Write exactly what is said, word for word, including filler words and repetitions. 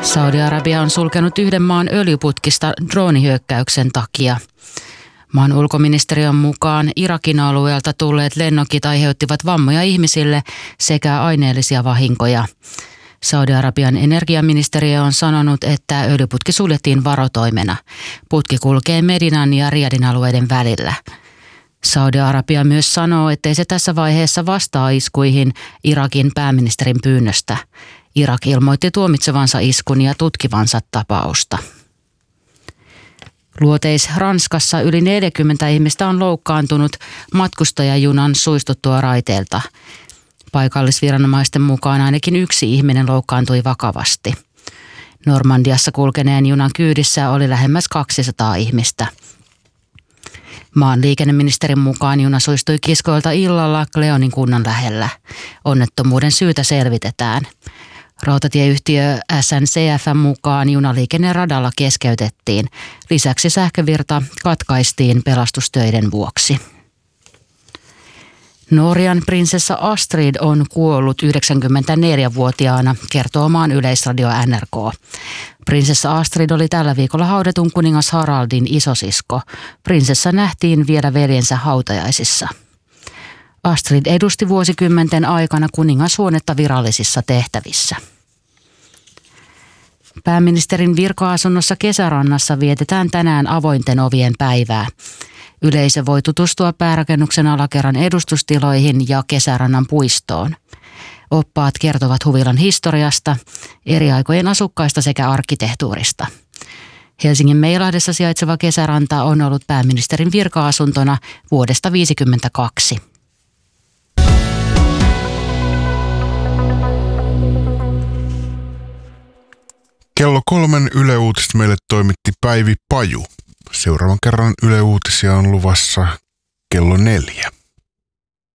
Saudi-Arabia on sulkenut yhden maan öljyputkista droonihyökkäyksen takia. Maan ulkoministeriön mukaan Irakin alueelta tulleet lennokit aiheuttivat vammoja ihmisille sekä aineellisia vahinkoja. Saudi-Arabian energiaministeriö on sanonut, että öljyputki suljettiin varotoimena. Putki kulkee Medinan ja Riadin alueiden välillä. Saudi-Arabia myös sanoo, ettei se tässä vaiheessa vastaa iskuihin Irakin pääministerin pyynnöstä. Irak ilmoitti tuomitsevansa iskun ja tutkivansa tapausta. Luoteis-Ranskassa yli neljäkymmentä ihmistä on loukkaantunut matkustajajunan suistuttua raiteelta. Paikallisviranomaisten mukaan ainakin yksi ihminen loukkaantui vakavasti. Normandiassa kulkeneen junan kyydissä oli lähemmäs kaksisataa ihmistä. Maan liikenneministerin mukaan juna suistui kiskoilta illalla Cleonin kunnan lähellä. Onnettomuuden syytä selvitetään. Rautatieyhtiö S N C F:n mukaan junaliikenne radalla keskeytettiin. Lisäksi sähkövirta katkaistiin pelastustöiden vuoksi. Norjan prinsessa Astrid on kuollut yhdeksänkymmentäneljävuotiaana, kertoo maan yleisradio N R K. Prinsessa Astrid oli tällä viikolla haudatun kuningas Haraldin isosisko. Prinsessa nähtiin vielä veljensä hautajaisissa. Astrid edusti vuosikymmenten aikana kuningashuonetta virallisissa tehtävissä. Pääministerin virka-asunnossa Kesärannassa vietetään tänään avointen ovien päivää. Yleisö voi tutustua päärakennuksen alakerran edustustiloihin ja Kesärannan puistoon. Oppaat kertovat huvilan historiasta, eri aikojen asukkaista sekä arkkitehtuurista. Helsingin Meilahdessa sijaitseva Kesäranta on ollut pääministerin virka-asuntona vuodesta tuhatyhdeksänsataaviisikymmentäkaksi. Kello kolmen Yle Uutiset meille toimitti Päivi Paju. Seuraavan kerran Yle Uutisia on luvassa kello neljä.